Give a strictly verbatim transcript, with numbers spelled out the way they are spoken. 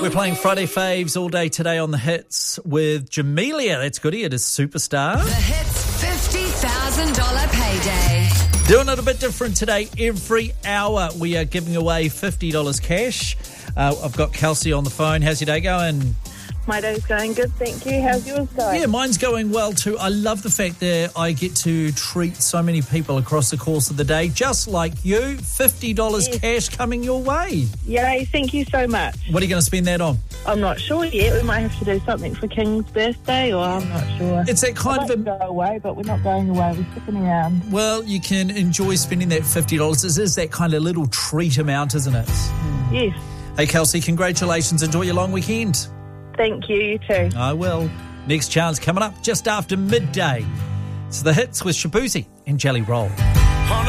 We're playing Friday Faves all day today on The Hits with Jamelia. That's goody. It is Superstar. The Hits fifty thousand dollars payday. Doing it a bit different today. Every hour we are giving away fifty dollars cash. Uh, I've got Kelsey on the phone. How's your day going? My day's going good, thank you. How's yours going? Yeah, mine's going well too. I love the fact that I get to treat so many people across the course of the day, just like you. fifty dollars Yes. cash coming your way. Yay, thank you so much. What are you going to spend that on? I'm not sure yet. We might have to do something for King's birthday, or I'm not sure. It's that kind I of might a... go away, but we're not going away. We're sticking around. Well, you can enjoy spending that fifty dollars. It is that kind of little treat amount, isn't it? Yes, Hey, Kelsey, congratulations. Enjoy your long weekend. thank you. You too. I will. Next chance coming up just after midday. It's The Hits with Shabuzi and Jelly Roll.